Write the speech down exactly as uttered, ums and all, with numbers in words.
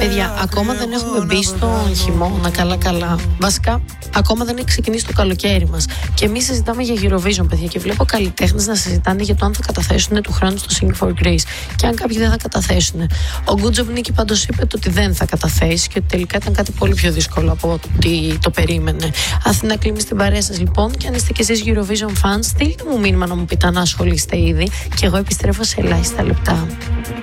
Παιδιά, ακόμα δεν έχουμε μπει στον χειμώνα καλά-καλά. Βασικά, ακόμα δεν έχει ξεκινήσει το καλοκαίρι μας. Και εμείς συζητάμε για Eurovision, παιδιά, και βλέπω καλλιτέχνες να συζητάνε για το αν θα καταθέσουν του χρόνου στο Sing for Greece και αν κάποιοι δεν θα καταθέσουν. Ο Good Job Nicky πάντως είπε ότι δεν θα καταθέσει και ότι τελικά ήταν κάτι πολύ πιο δύσκολο από ό,τι το περίμενε. Αθηνά Κλίμη στην παρέα σας λοιπόν, και αν είστε και εσείς Eurovision fans, στείλτε μου μήνυμα να μου πείτε αν ασχολείστε ήδη, και εγώ επιστρέφω σε ελάχιστα λεπτά.